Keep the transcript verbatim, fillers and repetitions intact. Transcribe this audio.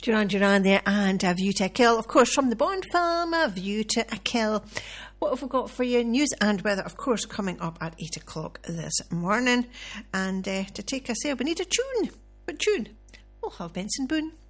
Duran Duran there, and A View to a Kill, of course, from the Bond film, A View to a Kill. What have we got for you? News and weather, of course, coming up at eight o'clock this morning. And uh, to take us there, we need a tune. What tune? We'll have Benson Boone.